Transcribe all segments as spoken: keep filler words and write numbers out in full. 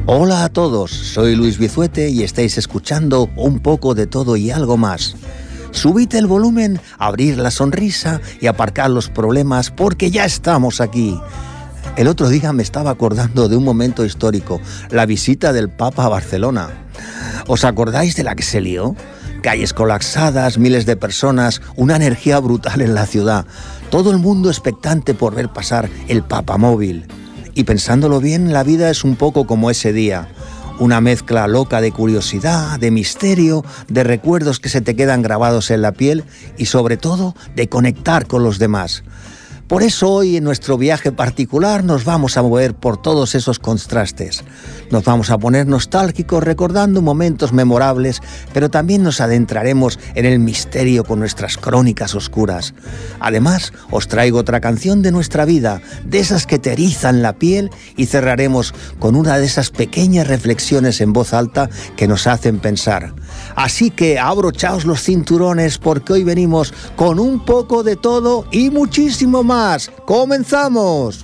Hola a todos, soy Luis Bizuete y estáis escuchando Un poco de todo y algo más. Subid el volumen, abrir la sonrisa y aparcar los problemas porque ya estamos aquí. El otro día me estaba acordando de un momento histórico, la visita del Papa a Barcelona. ¿Os acordáis de la que se lió? Calles colapsadas, miles de personas, una energía brutal en la ciudad. Todo el mundo expectante por ver pasar el Papamóvil. Y pensándolo bien, la vida es un poco como ese día. Una mezcla loca de curiosidad, de misterio, de recuerdos que se te quedan grabados en la piel y sobre todo de conectar con los demás. Por eso hoy en nuestro viaje particular nos vamos a mover por todos esos contrastes. Nos vamos a poner nostálgicos recordando momentos memorables, pero también nos adentraremos en el misterio con nuestras crónicas oscuras. Además, os traigo otra canción de nuestra vida, de esas que te erizan la piel, y cerraremos con una de esas pequeñas reflexiones en voz alta que nos hacen pensar. Así que abrochaos los cinturones porque hoy venimos con un poco de todo y muchísimo más. ¡Comenzamos!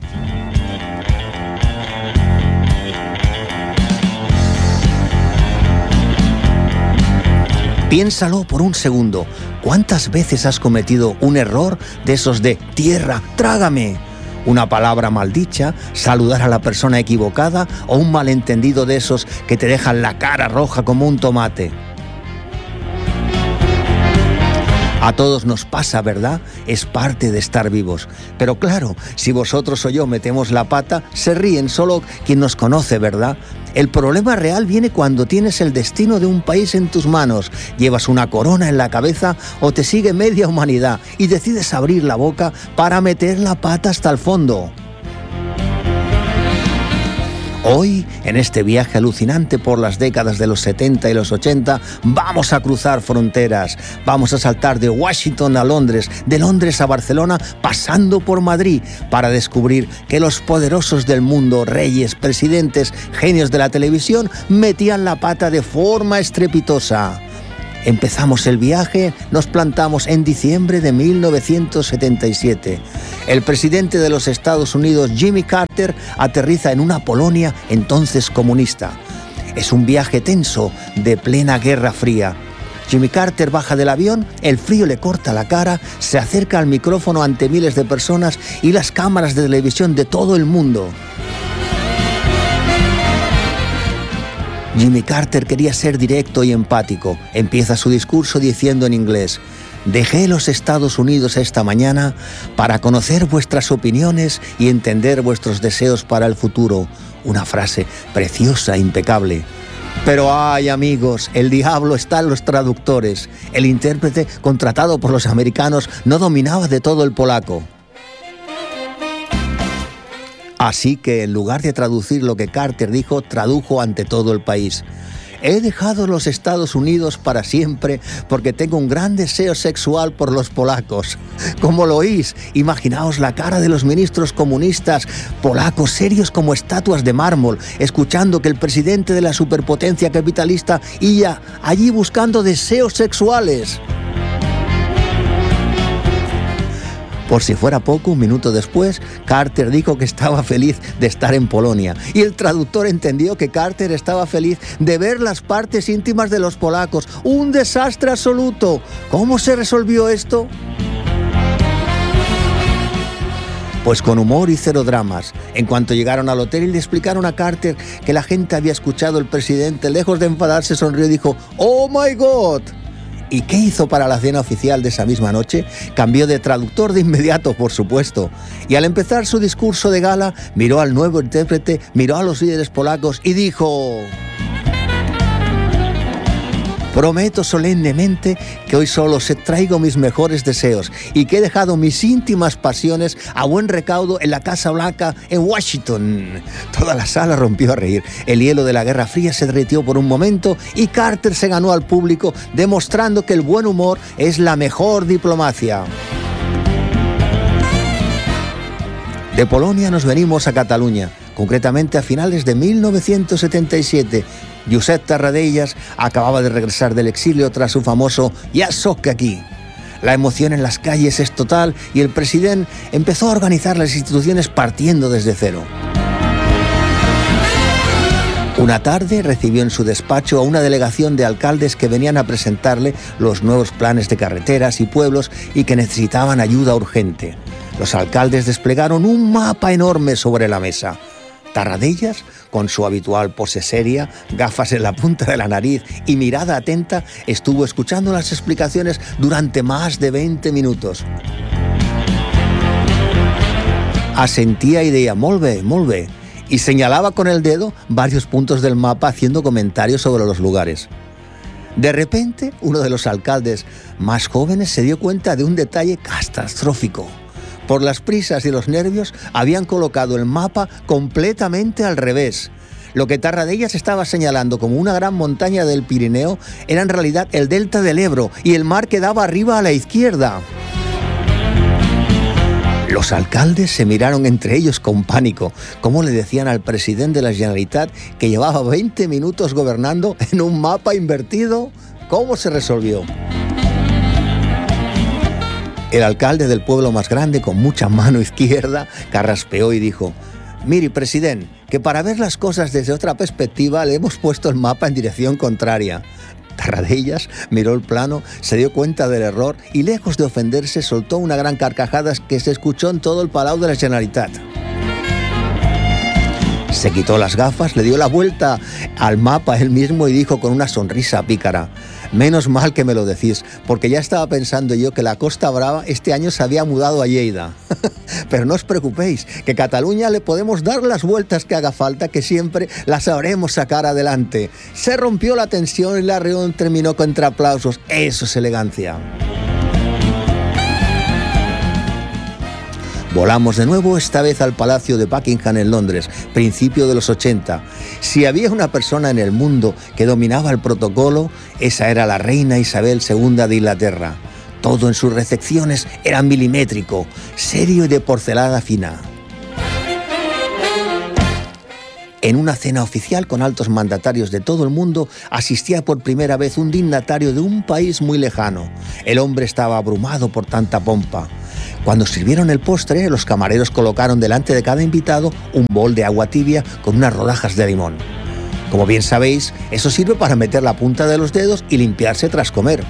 Piénsalo por un segundo. ¿Cuántas veces has cometido un error de esos de tierra, trágame? Una palabra maldicha, saludar a la persona equivocada o un malentendido de esos que te dejan la cara roja como un tomate. A todos nos pasa, ¿verdad? Es parte de estar vivos. Pero claro, si vosotros o yo metemos la pata, se ríen solo quien nos conoce, ¿verdad? El problema real viene cuando tienes el destino de un país en tus manos, llevas una corona en la cabeza o te sigue media humanidad y decides abrir la boca para meter la pata hasta el fondo. Hoy, en este viaje alucinante por las décadas de los setenta y los ochenta, vamos a cruzar fronteras. Vamos a saltar de Washington a Londres, de Londres a Barcelona, pasando por Madrid, para descubrir que los poderosos del mundo, reyes, presidentes, genios de la televisión, metían la pata de forma estrepitosa. Empezamos el viaje, nos plantamos en diciembre de mil novecientos setenta y siete. El presidente de los Estados Unidos, Jimmy Carter, aterriza en una Polonia entonces comunista. Es un viaje tenso, de plena Guerra Fría. Jimmy Carter baja del avión, el frío le corta la cara, se acerca al micrófono ante miles de personas y las cámaras de televisión de todo el mundo. Jimmy Carter quería ser directo y empático. Empieza su discurso diciendo en inglés: dejé los Estados Unidos esta mañana para conocer vuestras opiniones y entender vuestros deseos para el futuro. Una frase preciosa, impecable. Pero ay, amigos, el diablo está en los traductores. El intérprete, contratado por los americanos, no dominaba de todo el polaco. Así que, en lugar de traducir lo que Carter dijo, tradujo ante todo el país. He dejado los Estados Unidos para siempre porque tengo un gran deseo sexual por los polacos. ¿Cómo lo oís? Imaginaos la cara de los ministros comunistas polacos, serios como estatuas de mármol, escuchando que el presidente de la superpotencia capitalista iba allí buscando deseos sexuales. Por si fuera poco, un minuto después, Carter dijo que estaba feliz de estar en Polonia. Y el traductor entendió que Carter estaba feliz de ver las partes íntimas de los polacos. ¡Un desastre absoluto! ¿Cómo se resolvió esto? Pues con humor y cero dramas. En cuanto llegaron al hotel y le explicaron a Carter que la gente había escuchado al presidente, lejos de enfadarse, sonrió y dijo: ¡Oh, my God! ¿Y qué hizo para la cena oficial de esa misma noche? Cambió de traductor de inmediato, por supuesto. Y al empezar su discurso de gala, miró al nuevo intérprete, miró a los líderes polacos y dijo: prometo solemnemente que hoy solo os traigo mis mejores deseos y que he dejado mis íntimas pasiones a buen recaudo en la Casa Blanca en Washington. Toda la sala rompió a reír. El hielo de la Guerra Fría se derritió por un momento y Carter se ganó al público, demostrando que el buen humor es la mejor diplomacia. De Polonia nos venimos a Cataluña, concretamente a finales de mil novecientos setenta y siete. Josep Tarradellas acababa de regresar del exilio tras su famoso «Ya soc aquí». La emoción en las calles es total y el presidente empezó a organizar las instituciones partiendo desde cero. Una tarde recibió en su despacho a una delegación de alcaldes que venían a presentarle los nuevos planes de carreteras y pueblos y que necesitaban ayuda urgente. Los alcaldes desplegaron un mapa enorme sobre la mesa. Tarradellas, con su habitual pose seria, gafas en la punta de la nariz y mirada atenta, estuvo escuchando las explicaciones durante más de veinte minutos. Asentía y decía, molt bé, molt bé, y señalaba con el dedo varios puntos del mapa haciendo comentarios sobre los lugares. De repente, uno de los alcaldes más jóvenes se dio cuenta de un detalle catastrófico. Por las prisas y los nervios habían colocado el mapa completamente al revés. Lo que Tarradellas estaba señalando como una gran montaña del Pirineo era en realidad el delta del Ebro y el mar quedaba arriba a la izquierda. Los alcaldes se miraron entre ellos con pánico. ¿Cómo le decían al presidente de la Generalitat que llevaba veinte minutos gobernando en un mapa invertido? ¿Cómo se resolvió? El alcalde del pueblo más grande, con mucha mano izquierda, carraspeó y dijo: «Mire, presidente, que para ver las cosas desde otra perspectiva le hemos puesto el mapa en dirección contraria». Tarradellas miró el plano, se dio cuenta del error y, lejos de ofenderse, soltó una gran carcajada que se escuchó en todo el Palau de la Generalitat. Se quitó las gafas, le dio la vuelta al mapa él mismo y dijo con una sonrisa pícara: «Menos mal que me lo decís, porque ya estaba pensando yo que la Costa Brava este año se había mudado a Lleida». Pero no os preocupéis, que Cataluña le podemos dar las vueltas que haga falta, que siempre las sabremos sacar adelante. Se rompió la tensión y la reunión terminó entre aplausos. Eso es elegancia. Volamos de nuevo, esta vez al Palacio de Buckingham en Londres, principio de los ochenta. Si había una persona en el mundo que dominaba el protocolo, esa era la reina Isabel segunda de Inglaterra. Todo en sus recepciones era milimétrico, serio y de porcelana fina. En una cena oficial con altos mandatarios de todo el mundo, asistía por primera vez un dignatario de un país muy lejano. El hombre estaba abrumado por tanta pompa. Cuando sirvieron el postre, los camareros colocaron delante de cada invitado un bol de agua tibia con unas rodajas de limón. Como bien sabéis, eso sirve para meter la punta de los dedos y limpiarse tras comer.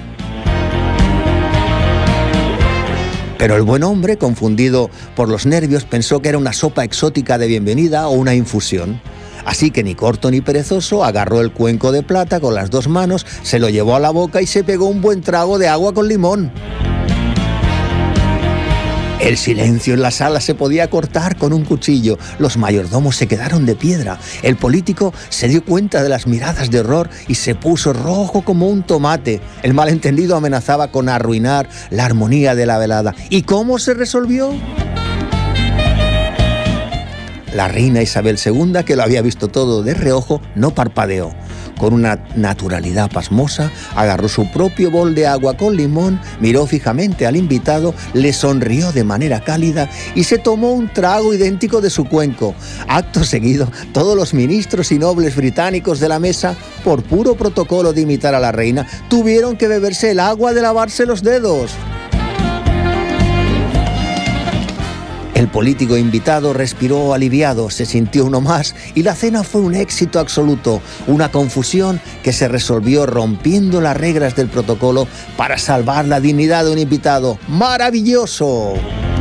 Pero el buen hombre, confundido por los nervios, pensó que era una sopa exótica de bienvenida o una infusión. Así que ni corto ni perezoso, agarró el cuenco de plata con las dos manos, se lo llevó a la boca y se pegó un buen trago de agua con limón. El silencio en la sala se podía cortar con un cuchillo. Los mayordomos se quedaron de piedra. El político se dio cuenta de las miradas de horror y se puso rojo como un tomate. El malentendido amenazaba con arruinar la armonía de la velada. ¿Y cómo se resolvió? La reina Isabel segunda, que lo había visto todo de reojo, no parpadeó. Con una naturalidad pasmosa, agarró su propio bol de agua con limón, miró fijamente al invitado, le sonrió de manera cálida y se tomó un trago idéntico de su cuenco. Acto seguido, todos los ministros y nobles británicos de la mesa, por puro protocolo de imitar a la reina, tuvieron que beberse el agua de lavarse los dedos. El político invitado respiró aliviado, se sintió uno más y la cena fue un éxito absoluto, una confusión que se resolvió rompiendo las reglas del protocolo para salvar la dignidad de un invitado. ¡Maravilloso!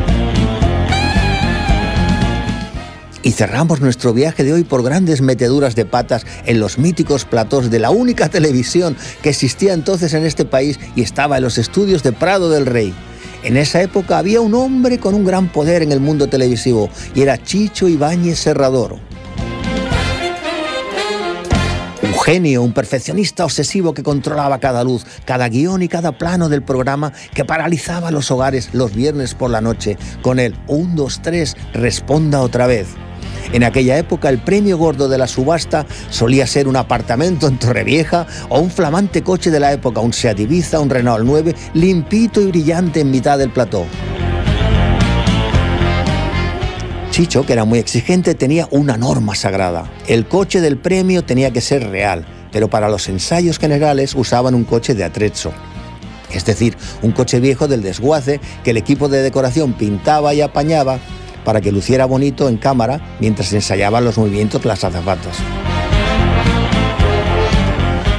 Y cerramos nuestro viaje de hoy por grandes meteduras de patas en los míticos platós de la única televisión que existía entonces en este país y estaba en los estudios de Prado del Rey. En esa época había un hombre con un gran poder en el mundo televisivo y era Chicho Ibáñez Serrador. Un genio, un perfeccionista obsesivo que controlaba cada luz, cada guión y cada plano del programa, que paralizaba los hogares los viernes por la noche con el un, dos, tres, responda otra vez. En aquella época el premio gordo de la subasta solía ser un apartamento en Torrevieja o un flamante coche de la época, un Seat Ibiza, un Renault nueve, limpito y brillante en mitad del plató. Chicho, que era muy exigente, tenía una norma sagrada. El coche del premio tenía que ser real, pero para los ensayos generales usaban un coche de atrezzo. Es decir, un coche viejo del desguace que el equipo de decoración pintaba y apañaba para que luciera bonito en cámara mientras ensayaban los movimientos las azafatas.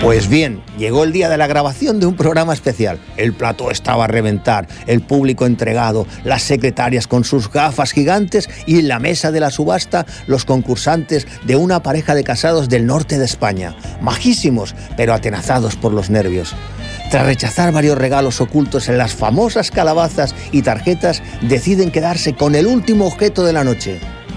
Pues bien, llegó el día de la grabación de un programa especial. El plató estaba a reventar, el público entregado, las secretarias con sus gafas gigantes y en la mesa de la subasta los concursantes de una pareja de casados del norte de España. Majísimos, pero atenazados por los nervios. Tras rechazar varios regalos ocultos en las famosas calabazas y tarjetas, deciden quedarse con el último objeto de la noche.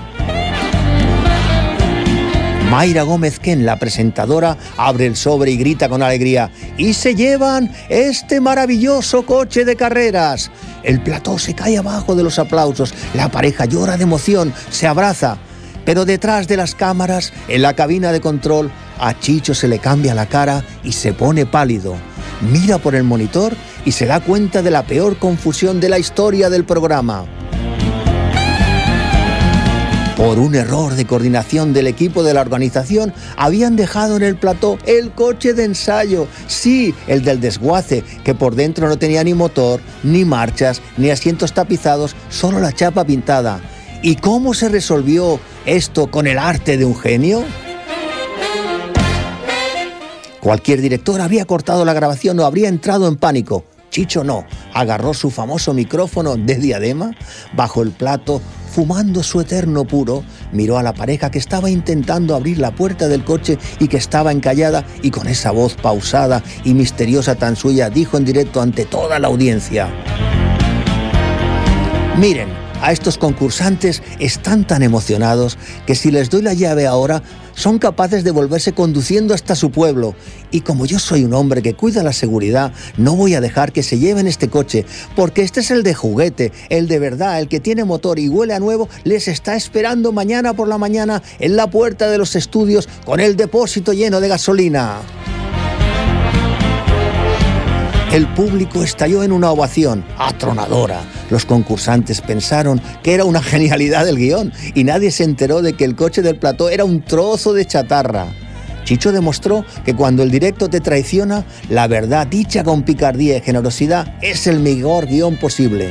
Mayra Gómez Ken, la presentadora, abre el sobre y grita con alegría: ¡y se llevan este maravilloso coche de carreras! El plató se cae abajo de los aplausos, la pareja llora de emoción, se abraza. Pero detrás de las cámaras, en la cabina de control, a Chicho se le cambia la cara y se pone pálido. Mira por el monitor y se da cuenta de la peor confusión de la historia del programa. Por un error de coordinación del equipo de la organización, habían dejado en el plató el coche de ensayo. Sí, el del desguace, que por dentro no tenía ni motor, ni marchas, ni asientos tapizados, solo la chapa pintada. ¿Y cómo se resolvió esto con el arte de un genio? Cualquier director habría cortado la grabación o habría entrado en pánico. Chicho no, agarró su famoso micrófono de diadema, bajo el plato, fumando su eterno puro, miró a la pareja que estaba intentando abrir la puerta del coche y que estaba encallada, y con esa voz pausada y misteriosa tan suya dijo en directo ante toda la audiencia: miren, a estos concursantes están tan emocionados que si les doy la llave ahora, son capaces de volverse conduciendo hasta su pueblo. Y como yo soy un hombre que cuida la seguridad, no voy a dejar que se lleven este coche, porque este es el de juguete, el de verdad, el que tiene motor y huele a nuevo, les está esperando mañana por la mañana en la puerta de los estudios con el depósito lleno de gasolina. El público estalló en una ovación atronadora. Los concursantes pensaron que era una genialidad del guión y nadie se enteró de que el coche del plató era un trozo de chatarra. Chicho demostró que cuando el directo te traiciona, la verdad dicha con picardía y generosidad es el mejor guión posible.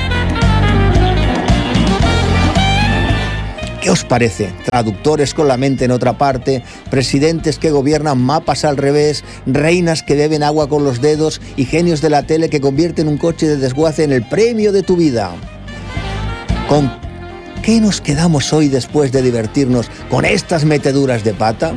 ¿Qué os parece? Traductores con la mente en otra parte, presidentes que gobiernan mapas al revés, reinas que beben agua con los dedos y genios de la tele que convierten un coche de desguace en el premio de tu vida. ¿Con qué nos quedamos hoy después de divertirnos con estas meteduras de pata?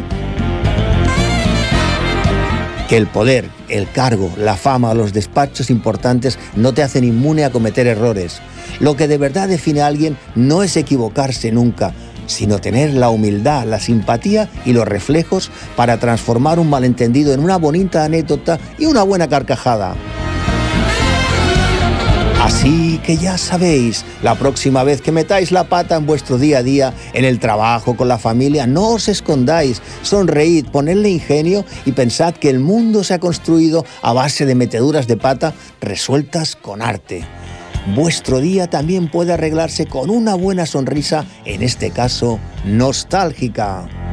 Que el poder, el cargo, la fama o los despachos importantes no te hacen inmune a cometer errores. Lo que de verdad define a alguien no es equivocarse nunca, sino tener la humildad, la simpatía y los reflejos para transformar un malentendido en una bonita anécdota y una buena carcajada. Así que ya sabéis, la próxima vez que metáis la pata en vuestro día a día, en el trabajo, con la familia, no os escondáis, sonreíd, ponedle ingenio y pensad que el mundo se ha construido a base de meteduras de pata resueltas con arte. Vuestro día también puede arreglarse con una buena sonrisa, en este caso, nostálgica.